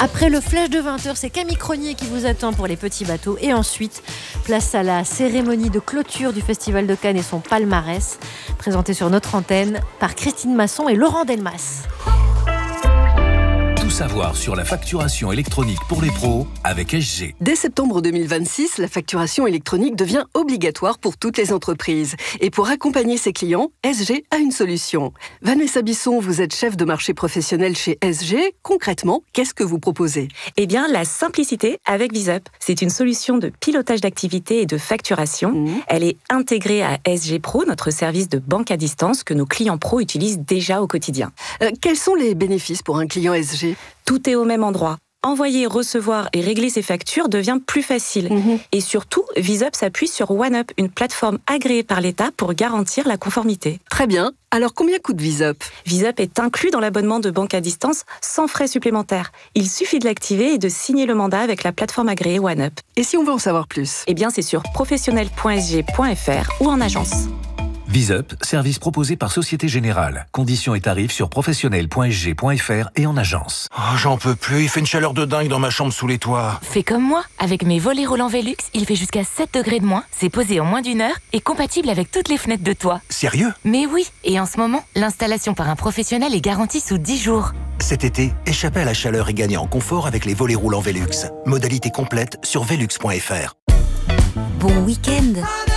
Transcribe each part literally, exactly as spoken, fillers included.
Après le flash de vingt heures, c'est Camille Cronier qui vous attend pour les petits bateaux. Et ensuite, place à la cérémonie de clôture du Festival de Cannes et son palmarès, présenté sur notre antenne par Christine Masson et Laurent Delmas. Tout savoir sur la facturation électronique pour les pros avec S G. Dès septembre deux mille vingt-six, la facturation électronique devient obligatoire pour toutes les entreprises. Et pour accompagner ses clients, S G a une solution. Vanessa Bisson, vous êtes chef de marché professionnel chez S G. Concrètement, qu'est-ce que vous proposez ? Eh bien, la simplicité avec VisUp. C'est une solution de pilotage d'activité et de facturation. Mmh. Elle est intégrée à S G Pro, notre service de banque à distance que nos clients pros utilisent déjà au quotidien. Euh, quels sont les bénéfices pour un client S G ? Tout est au même endroit. Envoyer, recevoir et régler ses factures devient plus facile. Mmh. Et surtout, VisUp s'appuie sur OneUp, une plateforme agréée par l'État pour garantir la conformité. Très bien. Alors, combien coûte VisUp ? VisUp est inclus dans l'abonnement de banque à distance sans frais supplémentaires. Il suffit de l'activer et de signer le mandat avec la plateforme agréée OneUp. Et si on veut en savoir plus ? Eh bien, c'est sur professionnel point s g point f r ou en agence. VisUp, service proposé par Société Générale. Conditions et tarifs sur professionnel point s g point f r et en agence. Oh, j'en peux plus, il fait une chaleur de dingue dans ma chambre sous les toits. Fais comme moi, avec mes volets roulants Velux, il fait jusqu'à sept degrés de moins, c'est posé en moins d'une heure et compatible avec toutes les fenêtres de toit. Sérieux ? Mais oui, et en ce moment, l'installation par un professionnel est garantie sous dix jours. Cet été, échappez à la chaleur et gagnez en confort avec les volets roulants Velux. Modalité complète sur velux point f r. Bon week-end.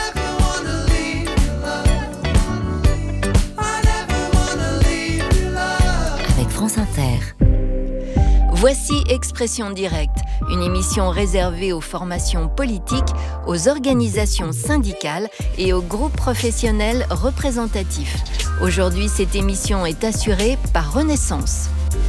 France Inter. Voici Expression Directe, une émission réservée aux formations politiques, aux organisations syndicales et aux groupes professionnels représentatifs. Aujourd'hui, cette émission est assurée par Renaissance.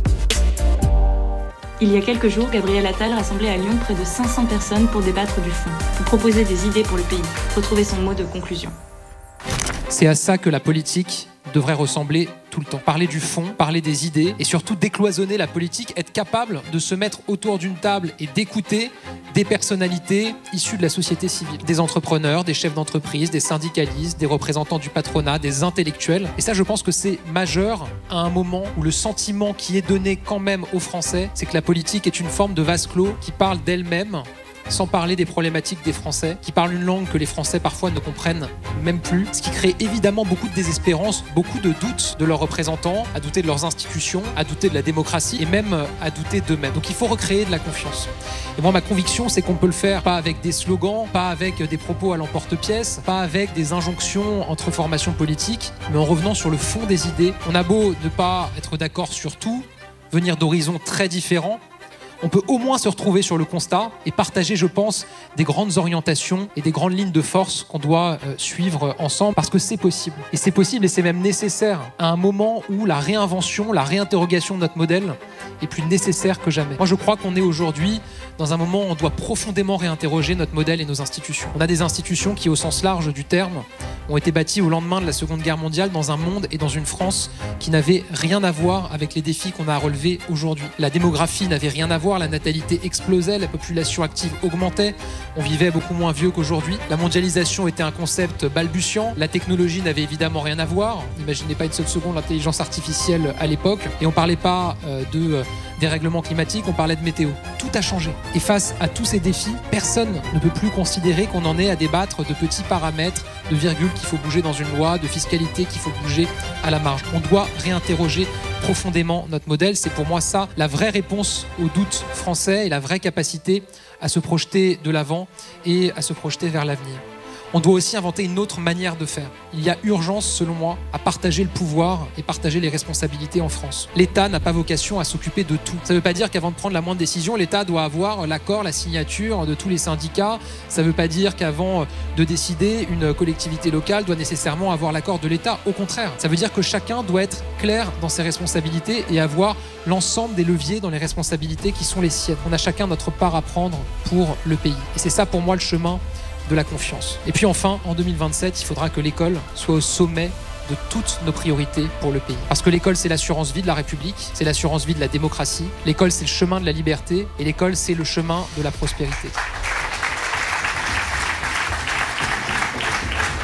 Il y a quelques jours, Gabriel Attal rassemblait à Lyon près de cinq cents personnes pour débattre du fond, pour proposer des idées pour le pays. Retrouvez son mot de conclusion. C'est à ça que la politique devrait ressembler tout le temps. Parler du fond, parler des idées et surtout décloisonner la politique, être capable de se mettre autour d'une table et d'écouter des personnalités issues de la société civile, des entrepreneurs, des chefs d'entreprise, des syndicalistes, des représentants du patronat, des intellectuels. Et ça, je pense que c'est majeur à un moment où le sentiment qui est donné quand même aux Français, c'est que la politique est une forme de vase clos qui parle d'elle-même, sans parler des problématiques des Français, qui parlent une langue que les Français parfois ne comprennent même plus, ce qui crée évidemment beaucoup de désespérance, beaucoup de doutes de leurs représentants, à douter de leurs institutions, à douter de la démocratie et même à douter d'eux-mêmes. Donc il faut recréer de la confiance. Et moi, ma conviction, c'est qu'on peut le faire pas avec des slogans, pas avec des propos à l'emporte-pièce, pas avec des injonctions entre formations politiques, mais en revenant sur le fond des idées. On a beau ne pas être d'accord sur tout, venir d'horizons très différents, on peut au moins se retrouver sur le constat et partager, je pense, des grandes orientations et des grandes lignes de force qu'on doit euh, suivre ensemble parce que c'est possible. Et c'est possible et c'est même nécessaire à un moment où la réinvention, la réinterrogation de notre modèle est plus nécessaire que jamais. Moi, je crois qu'on est aujourd'hui dans un moment où on doit profondément réinterroger notre modèle et nos institutions. On a des institutions qui, au sens large du terme, ont été bâties au lendemain de la Seconde Guerre mondiale dans un monde et dans une France qui n'avaient rien à voir avec les défis qu'on a à relever aujourd'hui. La démographie n'avait rien à voir, la natalité explosait, la population active augmentait, on vivait beaucoup moins vieux qu'aujourd'hui. La mondialisation était un concept balbutiant, la technologie n'avait évidemment rien à voir. N'imaginez pas une seule seconde l'intelligence artificielle à l'époque. Et on parlait pas euh, de euh, dérèglement climatique, on parlait de météo. Tout a changé. Et face à tous ces défis, personne ne peut plus considérer qu'on en est à débattre de petits paramètres, de virgules qu'il faut bouger dans une loi, de fiscalité qu'il faut bouger à la marge. On doit réinterroger profondément notre modèle. C'est pour moi ça, la vraie réponse aux doutes français et la vraie capacité à se projeter de l'avant et à se projeter vers l'avenir. On doit aussi inventer une autre manière de faire. Il y a urgence, selon moi, à partager le pouvoir et partager les responsabilités en France. L'État n'a pas vocation à s'occuper de tout. Ça ne veut pas dire qu'avant de prendre la moindre décision, l'État doit avoir l'accord, la signature de tous les syndicats. Ça ne veut pas dire qu'avant de décider, une collectivité locale doit nécessairement avoir l'accord de l'État. Au contraire, ça veut dire que chacun doit être clair dans ses responsabilités et avoir l'ensemble des leviers dans les responsabilités qui sont les siennes. On a chacun notre part à prendre pour le pays. Et c'est ça pour moi le chemin de la confiance. Et puis enfin, en deux mille vingt-sept, il faudra que l'école soit au sommet de toutes nos priorités pour le pays. Parce que l'école, c'est l'assurance vie de la République, c'est l'assurance vie de la démocratie. L'école, c'est le chemin de la liberté et l'école, c'est le chemin de la prospérité.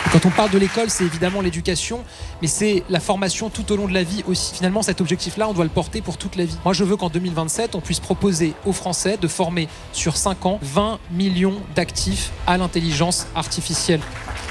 Quand on parle de l'école, c'est évidemment l'éducation, mais c'est la formation tout au long de la vie aussi. Finalement, cet objectif-là, on doit le porter pour toute la vie. Moi, je veux qu'en deux mille vingt-sept, on puisse proposer aux Français de former sur cinq ans vingt millions d'actifs à l'intelligence artificielle.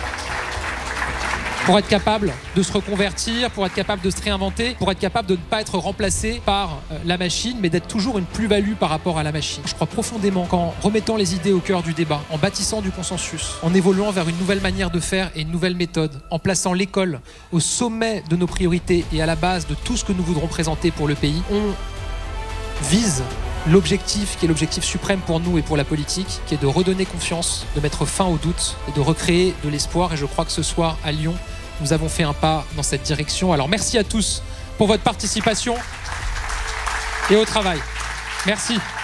Pour être capable de se reconvertir, pour être capable de se réinventer, pour être capable de ne pas être remplacé par la machine, mais d'être toujours une plus-value par rapport à la machine. Je crois profondément qu'en remettant les idées au cœur du débat, en bâtissant du consensus, en évoluant vers une nouvelle manière de faire et une nouvelle méthode, en plaçant l'école au sommet de nos priorités et à la base de tout ce que nous voudrons présenter pour le pays, on vise l'objectif qui est l'objectif suprême pour nous et pour la politique, qui est de redonner confiance, de mettre fin aux doutes et de recréer de l'espoir. Et je crois que ce soir, à Lyon, nous avons fait un pas dans cette direction. Alors merci à tous pour votre participation et au travail. Merci.